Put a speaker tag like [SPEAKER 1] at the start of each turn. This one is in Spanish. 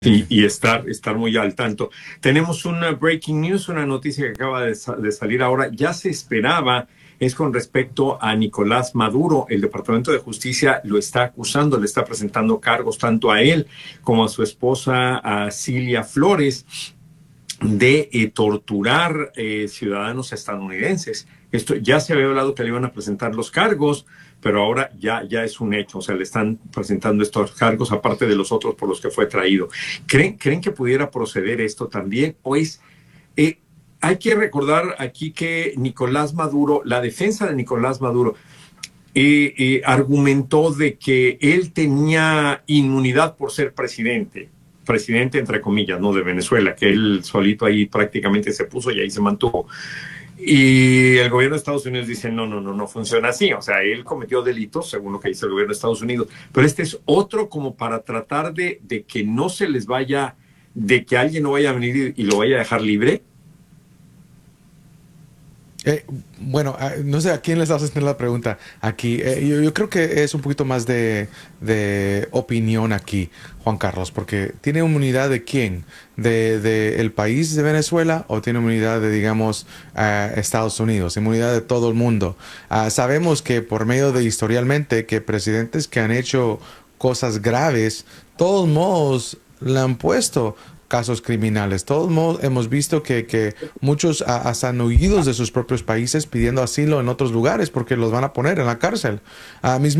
[SPEAKER 1] Y estar muy al tanto. Tenemos una breaking news, una noticia que acaba de salir ahora. Ya se esperaba, es con respecto a Nicolás Maduro. El Departamento de Justicia lo está acusando, le está presentando cargos tanto a él como a su esposa, a Cilia Flores, de torturar ciudadanos estadounidenses. Esto ya se había hablado que le iban a presentar los cargos, pero ahora ya es un hecho. O sea, le están presentando estos cargos aparte de los otros por los que fue traído. ¿Creen que pudiera proceder esto también? Pues hay que recordar aquí que Nicolás Maduro, la defensa de Nicolás Maduro, argumentó de que él tenía inmunidad por ser presidente entre comillas, no de Venezuela, que él solito ahí prácticamente se puso y ahí se mantuvo. Y el gobierno de Estados Unidos dice, no funciona así. O sea, él cometió delitos, según lo que dice el gobierno de Estados Unidos, pero este es otro como para tratar de que no se les vaya, de que alguien no vaya a venir y lo vaya a dejar libre.
[SPEAKER 2] Bueno, no sé a quién les haces la pregunta aquí. Yo creo que es un poquito más de opinión aquí, Juan Carlos, porque ¿tiene inmunidad de quién? ¿De el país de Venezuela o tiene inmunidad de, digamos, Estados Unidos? Inmunidad de todo el mundo. Sabemos que por medio de historialmente que presidentes que han hecho cosas graves, todos modos le han puesto casos criminales. Todos modos, hemos visto que muchos hasta han huido de sus propios países pidiendo asilo en otros lugares porque los van a poner en la cárcel. Mis